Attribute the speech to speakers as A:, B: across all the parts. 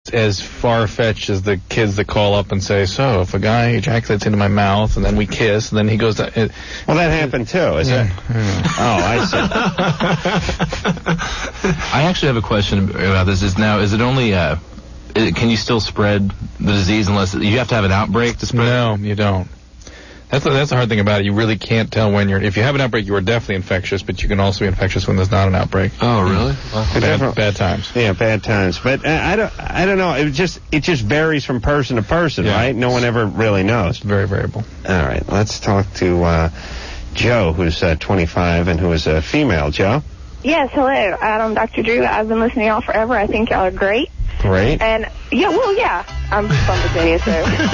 A: just as far-fetched as the kids that call up and say, so if a guy ejaculates into my mouth and then we kiss and then he goes down...
B: Well, that happened too, is it? Oh, I see.
C: I actually have a question about this. Is it only... can you still spread the disease unless... You have to have an outbreak to spread it?
A: No, you don't. That's the hard thing about it. You really can't tell when if you have an outbreak, you are definitely infectious, but you can also be infectious when there's not an outbreak.
C: Oh, really?
A: Bad times.
B: Yeah, bad times. But I don't know. It just varies from person to person, right? No one ever really knows.
A: It's very variable.
B: All right, let's talk to Joe, who's 25 and who is a female. Joe?
D: Yes, hello. Adam, Dr. Drew. I've been listening to y'all forever. I think y'all are great.
B: Great.
D: And, I'm from Virginia, so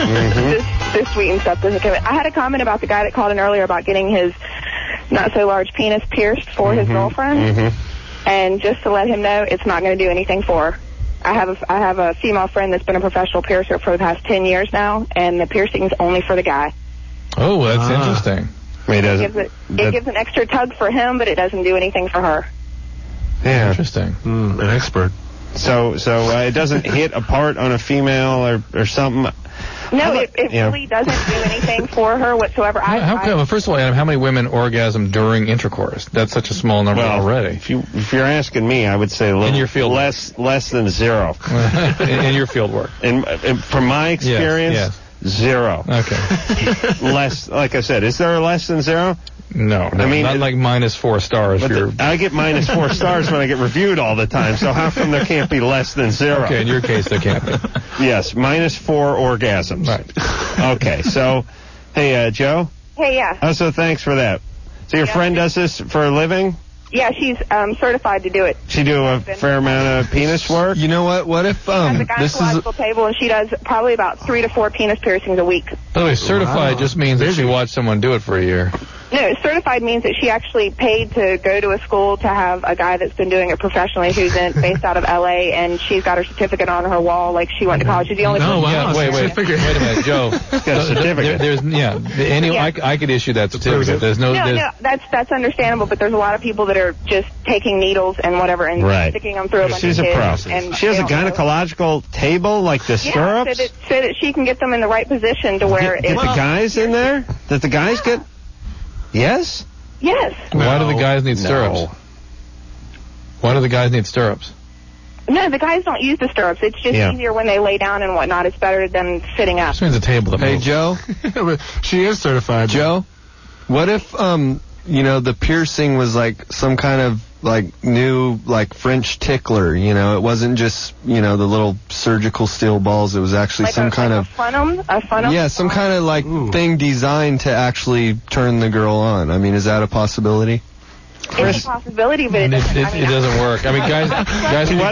D: this sweet and stuff doesn't come in. I had a comment about the guy that called in earlier about getting his not-so-large penis pierced for his girlfriend. And just to let him know, it's not going to do anything for her. I have a female friend that's been a professional piercer for the past 10 years now, and the piercing's only for the guy.
A: Oh, that's interesting.
D: It gives an extra tug for him, but it doesn't do anything for her.
B: Yeah.
A: Interesting.
E: An expert.
B: So it doesn't hit a part on a female or something?
D: No, it really doesn't do anything for her whatsoever.
A: First of all, Adam, how many women orgasm during intercourse? That's such a small number already.
B: If you're asking me, I would say a little less than zero.
A: In your field work.
B: From my experience,
A: yes.
B: Zero.
A: Okay.
B: Less, like I said, is there a less than zero?
A: No, I mean, not like -4 stars.
B: I get -4 stars when I get reviewed all the time, so how come there can't be less than zero?
A: Okay, in your case, there can't be.
B: Yes, -4 orgasms.
A: Right.
B: Okay, so, hey, Joe?
D: Hey, yeah.
B: Oh, so thanks for that. So your friend does this for a living?
D: Yeah, she's certified to do it.
B: She do a fair amount of penis work?
E: You know what? What if
D: she has a gynecological table, and she does probably about 3 to 4 penis piercings a week.
A: By the way, certified just means that she watched someone do it for a year.
D: No, certified means that she actually paid to go to a school to have a guy that's been doing it professionally who's based out of L.A., and she's got her certificate on her wall like she went to college. She's the only person.
A: Wait a minute, Joe.
B: Got a certificate.
A: I could issue that certificate.
D: No, that's understandable, but there's a lot of people that are just taking needles and whatever and sticking them through a bunch of kids.
B: She's a pro. And she has a gynecological table like the stirrups?
D: Yeah, so that she can get them in the right position to where
B: Get the guys in there? That the guys get... Yes?
D: Yes.
A: Why do the guys need stirrups? Why do the guys need stirrups?
D: No, the guys don't use the stirrups. It's just easier when they lay down and whatnot. It's better than sitting up.
A: This means a table.
E: Hey, Joe?
F: She is certified.
E: Joe? What if, the piercing was like some kind of new French tickler, it wasn't just, the little surgical steel balls. It was actually some kind of...
D: A funnum?
E: Yeah, some kind of thing designed to actually turn the girl on. I mean, is that a possibility?
D: It's a possibility, but it
A: doesn't work. I mean, guys,
B: what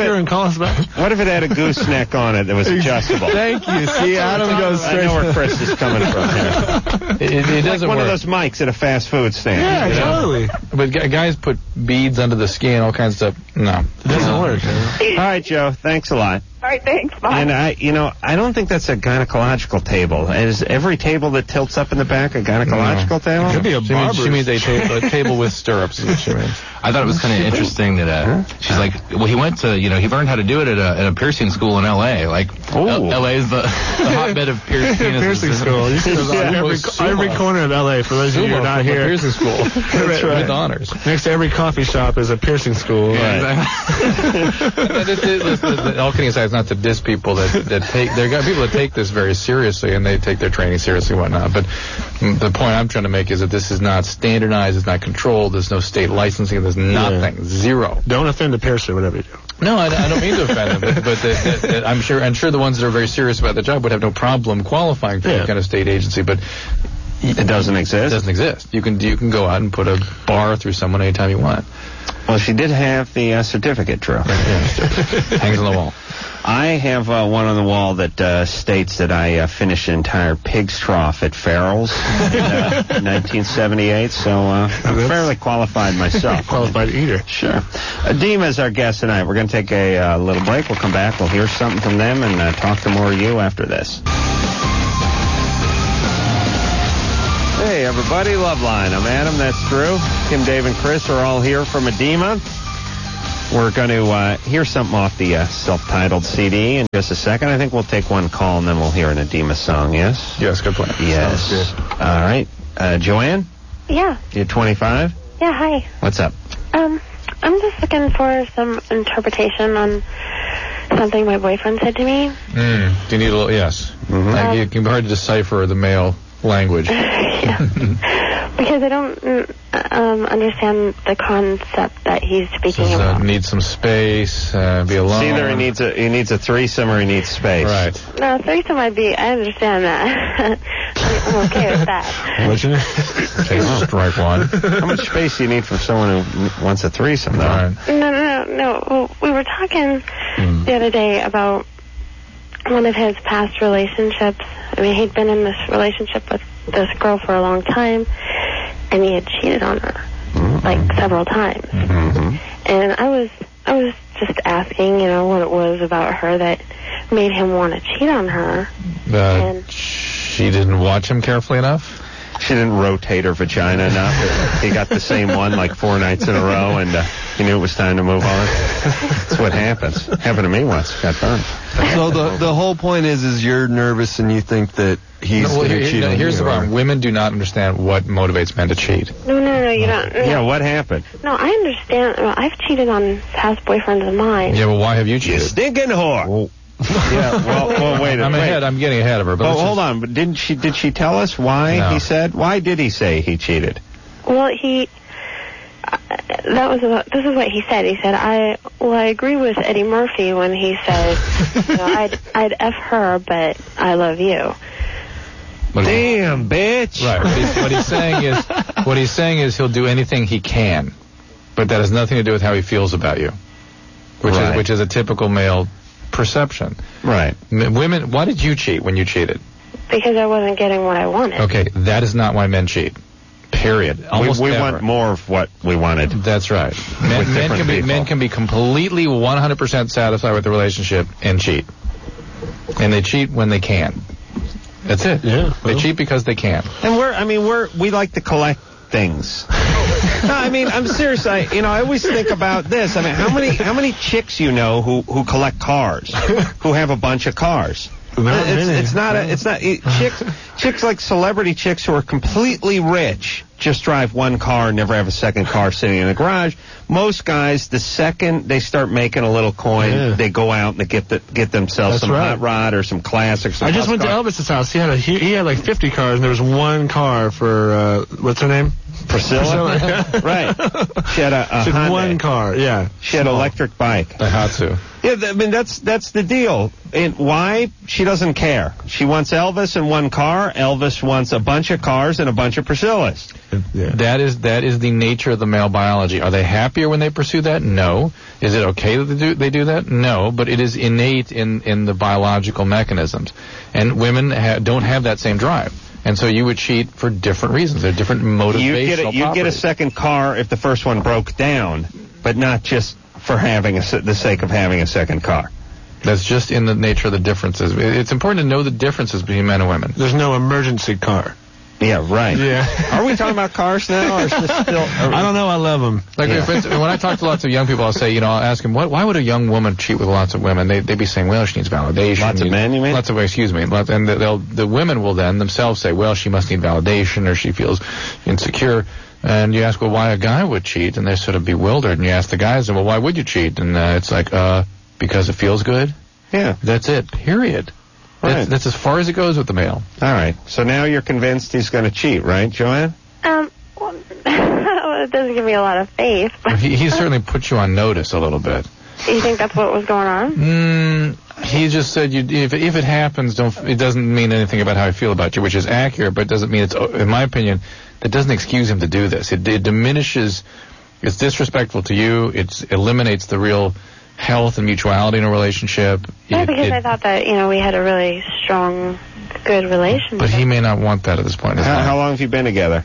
B: if it had a gooseneck on it that was adjustable?
E: Thank you. See, Adam goes straight.
B: I know where Chris is coming from here.
A: It doesn't
B: work. One of
A: work.
B: those mics at a fast food stand.
F: Yeah, totally.
A: But guys put beads under the skin, all kinds of stuff. No,
F: it doesn't work.
B: All right, Joe. Thanks a lot.
D: All right, thanks. Bye.
B: And I don't think that's a gynecological table. Is every table that tilts up in the back a gynecological table?
F: It could be a barber.
A: She means a table with stirrups is what she means.
C: I thought it was kind of interesting that she's like, well, he went to, he learned how to do it at a piercing school in L.A. L.A. is the hotbed of piercing
F: school. You see every corner of L.A. For those of you who are not here.
A: Piercing school. That's right. With honors.
F: Next to every coffee shop is a piercing school.
A: Yeah, right. All kidding aside, it's not to diss people that take. There are people that take this very seriously and they take their training seriously and whatnot. But the point I'm trying to make is that this is not standardized. It's not controlled. There's no state licensing. There's nothing. Yeah. Zero.
F: Don't offend the piercer, whatever you do.
A: No, I don't mean to offend them, but I'm sure the ones that are very serious about the job would have no problem qualifying for that kind of state agency. But
B: it doesn't exist.
A: It doesn't exist. You can go out and put a bar through someone anytime you want.
B: Well, she did have the certificate, Drew.
A: Hangs on the wall.
B: I have one on the wall that states that I finished an entire pig's trough at Farrell's in 1978, so I'm fairly qualified myself.
F: Qualified eater.
B: Sure. Dima is our guest tonight. We're going to take a little break. We'll come back. We'll hear something from them and talk to more of you after this. Hey, everybody. Loveline. I'm Adam. That's Drew. Kim, Dave, and Chris are all here from Edema. We're going to hear something off the self-titled CD in just a second. I think we'll take one call, and then we'll hear an Edema song, yes?
A: Yes, good plan.
B: Yes.
A: Sounds good.
B: All right. Joanne?
G: Yeah.
B: You're 25?
G: Yeah, hi.
B: What's up?
G: I'm just looking for some interpretation on something my boyfriend said to me.
A: Do you need a little, yes. Mm-hmm. It can be hard to decipher the male language.
G: Because I don't understand the concept that he's speaking about.
A: Need some space, be alone.
B: It's either he needs a threesome or he needs space.
A: Right.
G: No, threesome I understand that. I'm okay with that.
A: What's your name? Okay, strike one.
B: How much space do you need from someone who wants a threesome, though?
A: Right.
G: No. Well, we were talking the other day about one of his past relationships. I mean, he'd been in this relationship with this girl for a long time, and he had cheated on her, like, several times. And I was just asking, what it was about her that made him want to cheat on her.
A: She didn't watch him carefully enough?
B: She didn't rotate her vagina enough. He got the same one like 4 nights in a row, and he knew it was time to move on. That's what happens. Happened to me once. Got burned.
E: So the whole point is you're nervous and you think that he's going to cheat on you.
A: Here's the problem. Women do not understand what motivates men to cheat.
G: No, you don't. No.
B: Yeah, what happened?
G: No, I understand. Well, I've cheated on past boyfriends of mine.
A: Yeah, well, why have you cheated?
B: You stinking whore. Well, yeah, well, wait.
A: I'm getting ahead of her. But
B: hold on. But did she tell us why he said? Why did he say he cheated?
G: Well, this is what he said. He said, I agree with Eddie Murphy when he said, I'd F her, but I love you.
B: Damn, bitch.
A: Right. What he's saying is he'll do anything he can, but that has nothing to do with how he feels about you, which is a typical male perception.
B: Right.
A: Women, why did you cheat when you cheated?
G: Because I wasn't getting what I wanted.
A: Okay, that is not why men cheat. Period. Almost
B: we
A: never.
B: Want more of what we wanted.
A: That's right. Men can be completely 100% satisfied with the relationship and cheat. And they cheat when they can. That's it.
F: Yeah.
A: They cheat because they can.
B: And we like to collect things. No, I'm serious. I always think about this. How many chicks who collect cars, who have a bunch of cars? Chicks like celebrity chicks who are completely rich just drive one car, never have a second car sitting in the garage. Most guys, the second they start making a little coin, they go out and they get themselves hot rod or some classics.
F: I just went to Elvis's house. He had like 50 cars, and there was one car for what's her name?
B: Priscilla. Right. She had a Hyundai.
F: One car, yeah.
B: She had an electric bike.
A: Daihatsu.
B: Yeah, that's the deal. And why? She doesn't care. She wants Elvis in one car. Elvis wants a bunch of cars and a bunch of Priscillas.
A: Yeah. That is the nature of the male biology. Are they happier when they pursue that? No. Is it okay that they do that? No. But it is innate in the biological mechanisms. And women don't have that same drive. And so you would cheat for different reasons. There are different motivational
B: You'd get a second car if the first one broke down, but not just for having the sake of having a second car.
A: That's just in the nature of the differences. It's important to know the differences between men and women.
F: There's no emergency car.
B: Yeah, right.
F: Yeah.
B: Are we talking about cars now, or is this still?
F: I don't know. I love them.
A: Like, for instance, when I talk to lots of young people, I'll say, I'll ask them, why would a young woman cheat with lots of women? They'd be saying, well, she needs validation.
B: Lots of men, you mean?
A: Excuse me. And the women will then themselves say, well, she must need validation, or she feels insecure. And you ask, well, why a guy would cheat? And they're sort of bewildered. And you ask the guys, well, why would you cheat? And it's like, because it feels good.
B: Yeah.
A: That's it. Period.
B: Right.
A: That's as far as it goes with the male.
B: All right. So now you're convinced he's going to cheat, right, Joanne?
G: Well, it doesn't give me a lot of faith.
A: He certainly put you on notice a little bit.
G: You think that's what was going on?
A: He just said if it happens, it doesn't mean anything about how I feel about you, which is accurate, but it doesn't mean in my opinion, that doesn't excuse him to do this. It diminishes, it's disrespectful to you, it eliminates the real health and mutuality in a relationship.
G: Yeah, because I thought that, we had a really strong, good relationship.
A: But he may not want that at this point.
B: How long have you been together?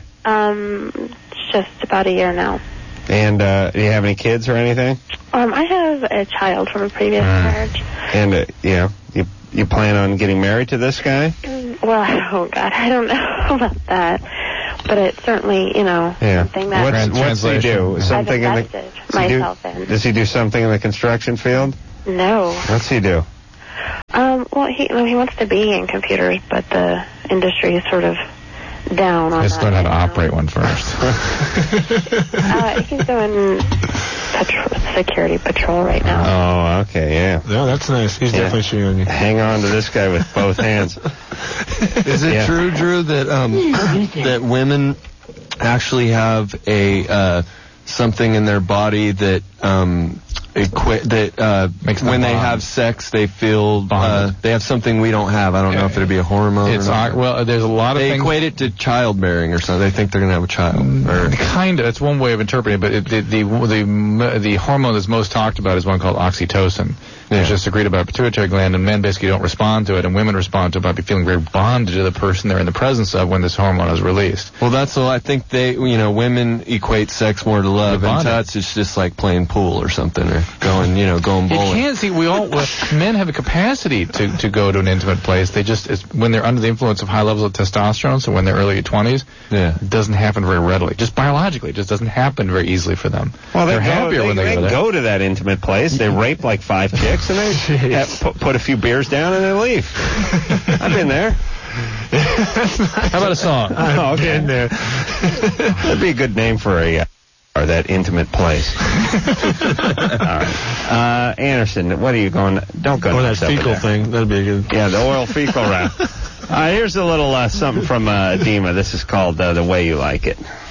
G: Just about a year now.
B: And do you have any kids or anything?
G: I have a child from a previous marriage.
B: And, you plan on getting married to this guy?
G: Well, oh, God, I don't know about that. but it's certainly, something that
B: What's he do? Something
G: I've invested myself in.
B: Does he do something in the construction field?
G: No.
B: What's he do?
G: Well, he wants to be in computers, but the industry is sort of down on that.
A: Let's learn how to operate one first.
G: He's doing security patrol right now.
B: Oh, okay, yeah.
F: No, that's nice. He's definitely shooting on you.
B: Hang on to this guy with both hands.
E: Is it true, Drew, that that women actually have a something in their body that makes when they have sex they feel they have something we don't have? I don't know if it'd be a hormone.
A: There's a lot of
E: things. They
A: equate
E: it to childbearing or something. They think they're going to have a child.
A: Kind of. That's one way of interpreting it. But the hormone that's most talked about is one called oxytocin. It's just secreted by a pituitary gland, and men basically don't respond to it, and women respond to it by feeling very bonded to the person they're in the presence of when this hormone is released.
E: Well, that's all. I think women equate sex more to love, and to us it's just like playing pool or something, or going bowling.
A: You can't see. Men have a capacity to go to an intimate place. They just when they're under the influence of high levels of testosterone, so when they're early 20s, it doesn't happen very readily. Just biologically, it just doesn't happen very easily for them.
B: Well,
A: they're happier when they
B: go to that intimate place. They rape like 5 chicks. And they put a few beers down and then leave. I've been there.
A: How about a song?
B: I've been there. That'd be a good name for that intimate place. All right. Anderson, what are you going? Don't go.
F: Or that fecal thing. That'd be a good.
B: Yeah, the oil fecal wrap. Here's a little something from Dima. This is called The Way You Like It.